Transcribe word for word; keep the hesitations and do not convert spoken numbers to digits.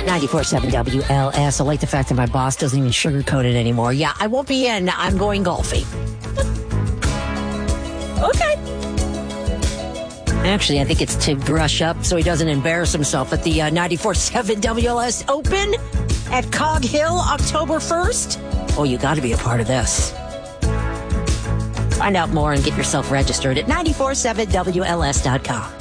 ninety-four point seven W L S. I like the fact that my boss doesn't even sugarcoat it anymore. Yeah, I won't be in. I'm going golfing. Okay. Actually, I think it's to brush up so he doesn't embarrass himself at the uh, ninety-four point seven W L S Open at Cog Hill, October first. Oh, you got to be a part of this. Find out more and get yourself registered at nine four seven W L S dot com.